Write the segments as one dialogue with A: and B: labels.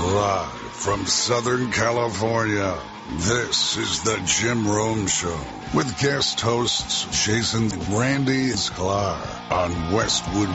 A: Live from Southern California, this is the Jim Rome Show with guest hosts Jason Randy Sklar on Westwood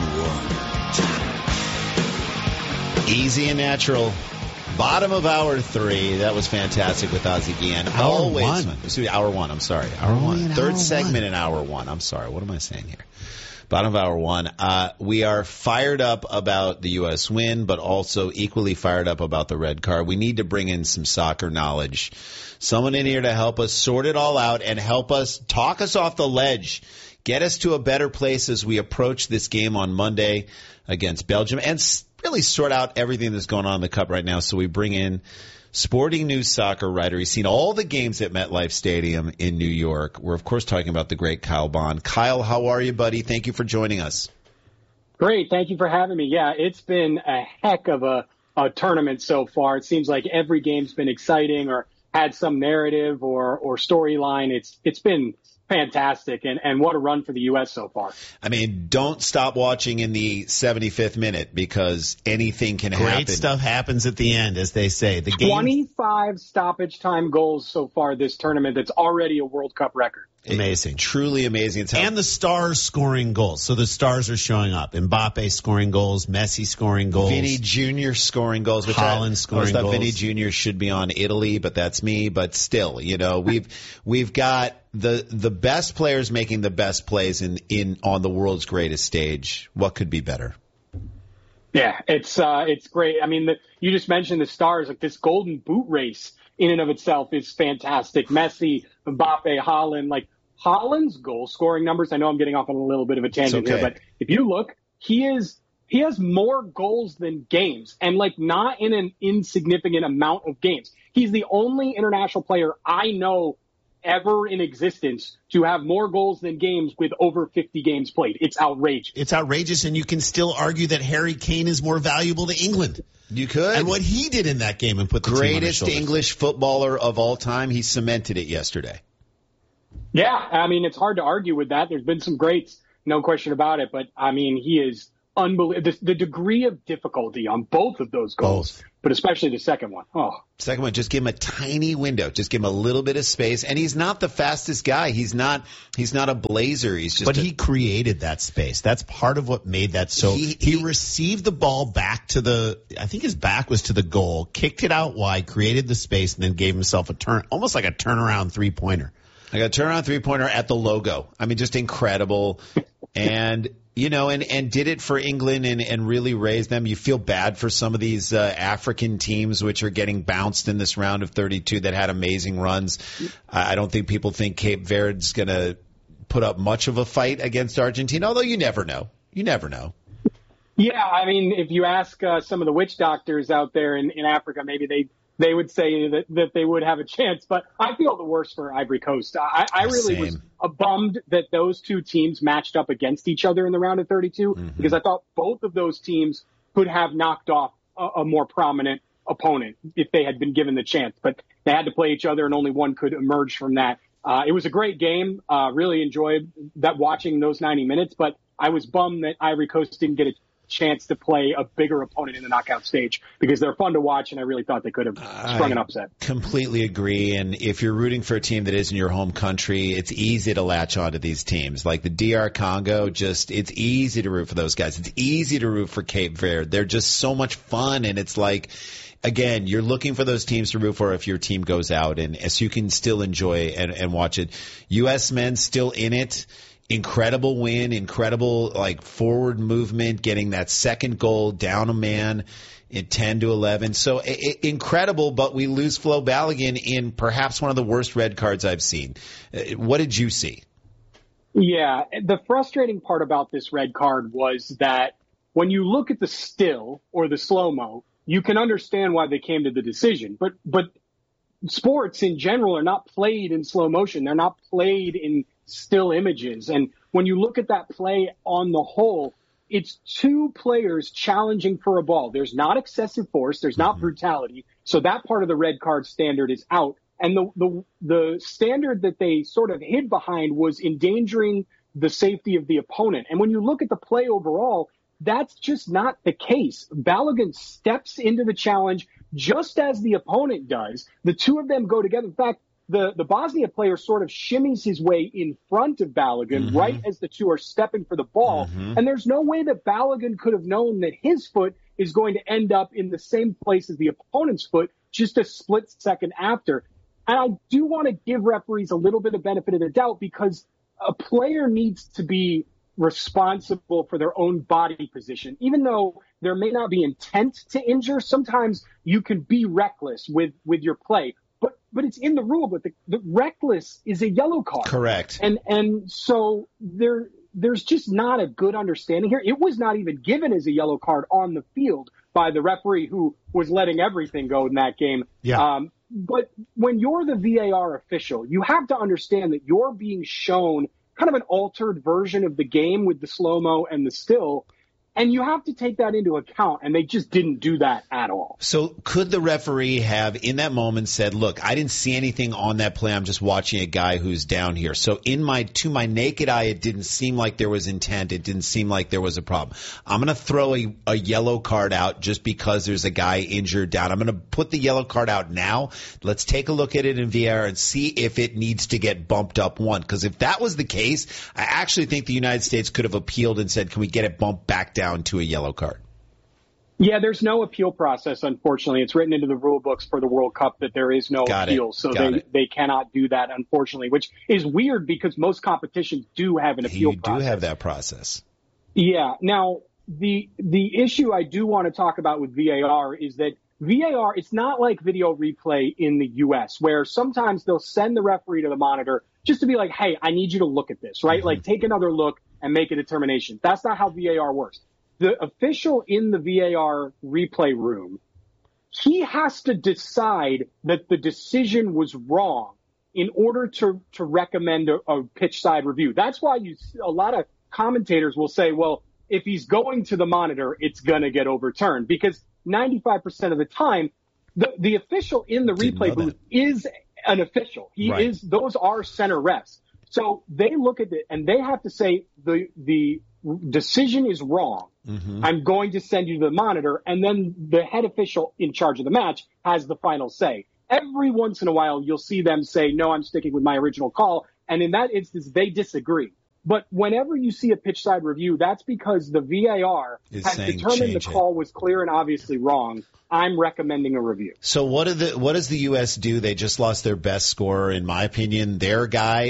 A: One.
B: Easy and natural. Bottom of hour 3. That was fantastic with Ozzie Guillen.
C: Hour 1.
B: Excuse me, hour 1. I'm sorry. Hour 1. Third segment in hour 1. I'm sorry. What am I saying here? Bottom of hour 1. We are fired up about the U.S. win, but also equally fired up about the red card. We need to bring in some soccer knowledge. Someone in here to help us sort it all out and help us talk us off the ledge. Get us to a better place as we approach this game on Monday against Belgium and really sort out everything that's going on in the Cup right now. So we bring in Sporting News soccer writer. He's seen all the games at MetLife Stadium in New York. We're, of course, talking about the great Kyle Bond. Kyle, how are you, buddy? Thank you for joining us.
D: Great. Thank you for having me. Yeah, it's been a heck of a tournament so far. It seems like every game's been exciting or had some narrative or storyline. It's been fantastic, and what a run for the U.S. so far.
B: I mean, don't stop watching in the 75th minute because anything can happen.
C: Great stuff happens at the end, as they say. The game
D: 25 stoppage time goals so far this tournament. That's already a World Cup record.
C: Amazing.
B: Truly amazing.
C: And the stars scoring goals. So the stars are showing up. Mbappe scoring goals, Messi scoring goals.
B: Vinny Jr. scoring goals.
C: Holland scoring goals.
B: Vinny Jr. should be on Italy, but that's me. But still, you know, we've got the best players making the best plays in on the world's greatest stage. What could be better?
D: Yeah, it's great. I mean, you just mentioned the stars. Like this golden boot race in and of itself is fantastic. Messi, Mbappe, Holland, like Holland's goal scoring numbers. I know I'm getting off on a little bit of a tangent here, but if you look, he has more goals than games, and like not in an insignificant amount of games. He's the only international player I know ever in existence to have more goals than games with over 50 games played. It's outrageous.
C: It's outrageous, and you can still argue that Harry Kane is more valuable to England.
B: You could.
C: And what he did in that game and put the team on his
B: greatest
C: shoulders.
B: English footballer of all time. He cemented it yesterday.
D: Yeah, I mean, it's hard to argue with that. There's been some greats, no question about it. But, I mean, he is unbelievable. The degree of difficulty on both of those goals, but especially the second one.
B: Second one, just give him a tiny window. Just give him a little bit of space. And he's not the fastest guy. He's not a blazer. He's just.
C: But he created that space. That's part of what made that so. He received the ball back to I think his back was to the goal, kicked it out wide, created the space, and then gave himself a turn, almost like a turnaround three-pointer.
B: Like a turnaround three-pointer at the logo. I mean, just incredible. And, you know, and did it for England and really raised them. You feel bad for some of these African teams which are getting bounced in this round of 32 that had amazing runs. I don't think people think Cape Verde's going to put up much of a fight against Argentina, although you never know. You never know.
D: Yeah, I mean, if you ask some of the witch doctors out there in Africa, maybe they would say that they would have a chance. But I feel the worst for Ivory Coast. I really was bummed that those two teams matched up against each other in the round of 32 because I thought both of those teams could have knocked off a more prominent opponent if they had been given the chance. But they had to play each other, and only one could emerge from that. It was a great game. Really enjoyed watching those 90 minutes. But I was bummed that Ivory Coast didn't get a chance to play a bigger opponent in the knockout stage because they're fun to watch, and I really thought they could have sprung an upset.
B: Completely agree. And if you're rooting for a team that is in your home country, it's easy to latch onto these teams. Like the DR Congo, it's easy to root for those guys. It's easy to root for Cape Verde. They're just so much fun, and it's like, again, you're looking for those teams to root for if your team goes out, and so you can still enjoy and watch it. U.S. men still in it. Incredible win, incredible like forward movement, getting that second goal down a man in 10-11. So incredible, but we lose Flo Balogun in perhaps one of the worst red cards I've seen. What did you see?
D: Yeah, the frustrating part about this red card was that when you look at the still or the slow-mo, you can understand why they came to the decision. But sports in general are not played in slow motion. They're not played in still images. And when you look at that play on the whole, it's two players challenging for a ball. There's not excessive force. There's not brutality. So that part of the red card standard is out. And the standard that they sort of hid behind was endangering the safety of the opponent. And when you look at the play overall, that's just not the case. Balogun steps into the challenge just as the opponent does. The two of them go together. In fact, the Bosnia player sort of shimmies his way in front of Balogun right as the two are stepping for the ball. And there's no way that Balogun could have known that his foot is going to end up in the same place as the opponent's foot just a split second after. And I do want to give referees a little bit of benefit of the doubt, because a player needs to be responsible for their own body position. Even though there may not be intent to injure, sometimes you can be reckless with your play. But it's in the rule book. The reckless is a yellow card.
B: Correct.
D: And so there's just not a good understanding here. It was not even given as a yellow card on the field by the referee, who was letting everything go in that game.
C: Yeah.
D: But when you're the VAR official, you have to understand that you're being shown kind of an altered version of the game with the slow-mo and the still, and you have to take that into account, and they just didn't do that at all.
B: So could the referee have, in that moment, said, look, I didn't see anything on that play. I'm just watching a guy who's down here. So to my naked eye, it didn't seem like there was intent. It didn't seem like there was a problem. I'm going to throw a yellow card out just because there's a guy injured down. I'm going to put the yellow card out now. Let's take a look at it in VAR and see if it needs to get bumped up one. Because if that was the case, I actually think the United States could have appealed and said, can we get it bumped back down to a yellow card?
D: Yeah, there's no appeal process, unfortunately. It's written into the rule books for the World Cup that there is no appeal. So they cannot do that, unfortunately, which is weird because most competitions do have an appeal process.
B: You do have that process.
D: Yeah. Now, the issue I do want to talk about with VAR is that VAR, it's not like video replay in the U.S., where sometimes they'll send the referee to the monitor just to be like, hey, I need you to look at this, right? Like, take another look and make a determination. That's not how VAR works. The official in the VAR replay room, he has to decide that the decision was wrong in order to recommend a pitch side review. That's why a lot of commentators will say, well, if he's going to the monitor, it's going to get overturned, because 95% of the time, the official in the replay booth is an official. Those are center refs. So they look at it and they have to say the decision is wrong. I'm going to send you to the monitor. And then the head official in charge of the match has the final say. Every once in a while, you'll see them say, no, I'm sticking with my original call. And in that instance, they disagree. But whenever you see a pitch side review, that's because the VAR has determined the call was clear and obviously wrong. I'm recommending a review.
B: So what does the U.S. do? They just lost their best scorer, in my opinion. Their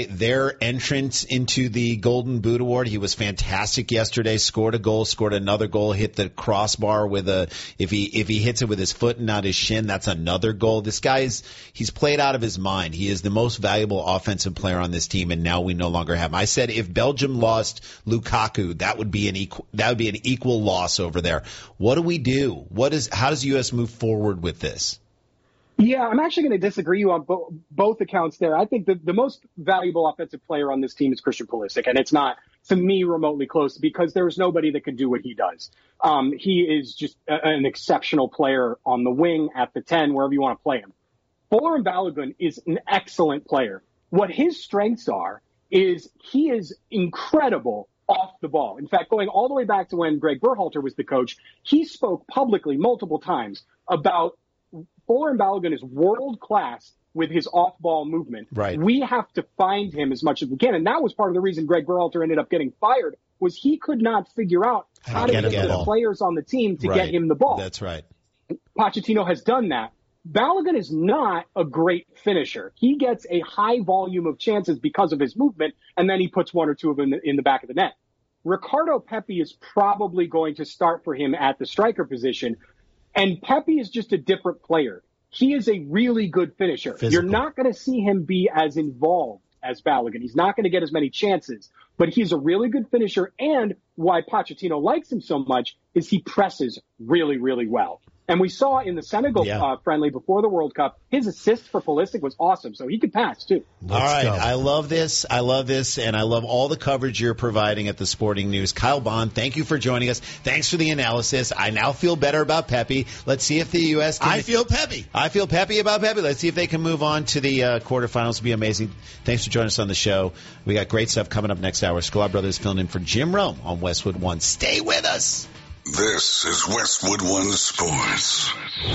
B: entrance into the Golden Boot Award, he was fantastic yesterday, scored a goal, scored another goal, hit the crossbar with if he hits it with his foot and not his shin, that's another goal. This he's played out of his mind. He is the most valuable offensive player on this team, and now we no longer have him. I said if Belgium lost Lukaku, that would be an equal loss over there. What do we do? How does the U.S. move forward with this?
D: Yeah, I'm actually going to disagree you on both accounts there. I think the most valuable offensive player on this team is Christian Pulisic, and it's not, to me, remotely close, because there's nobody that can do what he does. He is just an exceptional player on the wing, at the 10, wherever you want to play him. Folarin Balogun is an excellent player. What his strengths are is he is incredible off the ball. In fact, going all the way back to when Greg Berhalter was the coach, he spoke publicly multiple times about Folarin Balogun is world class with his off-ball movement.
B: Right.
D: We have to find him as much as we can. And that was part of the reason Greg Berhalter ended up getting fired, was he could not figure out how to get the players on the team to get him the ball.
B: That's right.
D: Pochettino has done that. Balogun is not a great finisher. He gets a high volume of chances because of his movement, and then he puts one or two of them in the back of the net. Ricardo Pepi is probably going to start for him at the striker position, and Pepi is just a different player. He is a really good finisher. Physical. You're not going to see him be as involved as Balogun. He's not going to get as many chances, but he's a really good finisher, and why Pochettino likes him so much is he presses really, really well. And we saw in the Senegal friendly before the World Cup, his assist for Pulisic was awesome, so he could pass too.
B: All right, I love this, and I love all the coverage you're providing at the Sporting News. Kyle Bond, thank you for joining us. Thanks for the analysis. I now feel better about Pepi. Let's see if the U.S. can...
C: I feel peppy
B: about Pepi. Let's see if they can move on to the quarterfinals. It'll be amazing. Thanks for joining us on the show. We got great stuff coming up next hour. Sklar Brothers filling in for Jim Rome on Westwood One. Stay with us.
A: This is Westwood One Sports.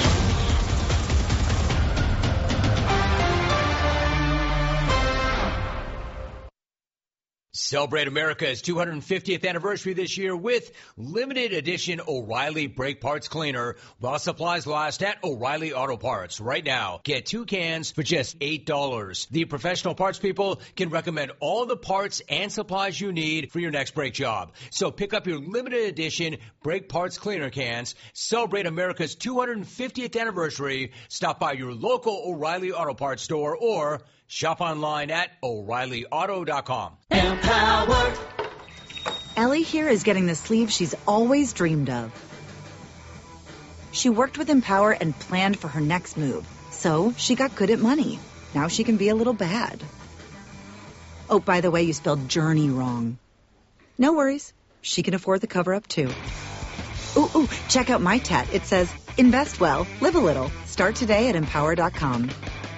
E: Celebrate America's 250th anniversary this year with limited edition O'Reilly Brake Parts Cleaner while supplies last at O'Reilly Auto Parts. Right now, get 2 cans for just $8. The professional parts people can recommend all the parts and supplies you need for your next brake job. So pick up your limited edition Brake Parts Cleaner cans. Celebrate America's 250th anniversary. Stop by your local O'Reilly Auto Parts store or shop online at O'ReillyAuto.com.
F: Empower. Ellie here is getting the sleeve she's always dreamed of. She worked with Empower and planned for her next move. So she got good at money. Now she can be a little bad. Oh, by the way, you spelled journey wrong. No worries. She can afford the cover-up too. Ooh, check out my tat. It says, invest well, live a little. Start today at Empower.com.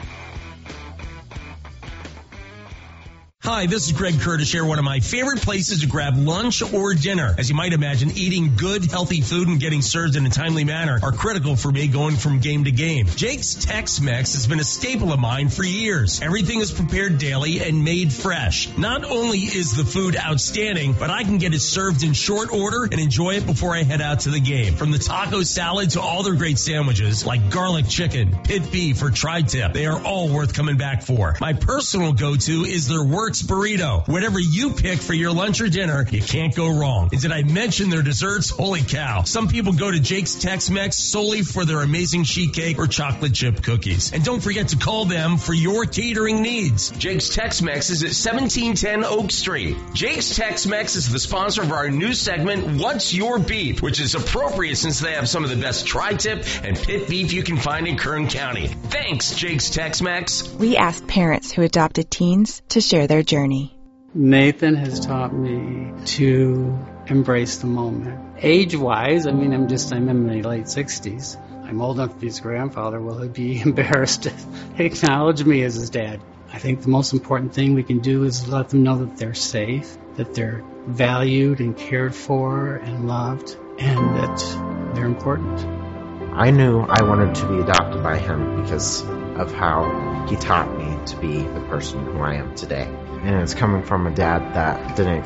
G: Hi, this is Greg Curtis here, one of my favorite places to grab lunch or dinner. As you might imagine, eating good, healthy food and getting served in a timely manner are critical for me going from game to game. Jake's Tex-Mex has been a staple of mine for years. Everything is prepared daily and made fresh. Not only is the food outstanding, but I can get it served in short order and enjoy it before I head out to the game. From the taco salad to all their great sandwiches like garlic chicken, pit beef, or tri-tip, they are all worth coming back for. My personal go-to is their Works burrito. Whatever you pick for your lunch or dinner, you can't go wrong. And did I mention their desserts? Holy cow. Some people go to Jake's Tex-Mex solely for their amazing sheet cake or chocolate chip cookies. And don't forget to call them for your catering needs.
H: Jake's Tex-Mex is at 1710 Oak Street. Jake's Tex-Mex is the sponsor of our new segment, What's Your Beef, which is appropriate since they have some of the best tri-tip and pit beef you can find in Kern County. Thanks, Jake's Tex-Mex.
I: We asked parents who adopted teens to share their journey.
J: Nathan has taught me to embrace the moment. Age-wise, I'm in my late 60s. I'm old enough to be his grandfather. Will he be embarrassed to acknowledge me as his dad? I think the most important thing we can do is let them know that they're safe, that they're valued and cared for and loved, and that they're important.
K: I knew I wanted to be adopted by him because of how he taught me to be the person who I am today. And it's coming from a dad that didn't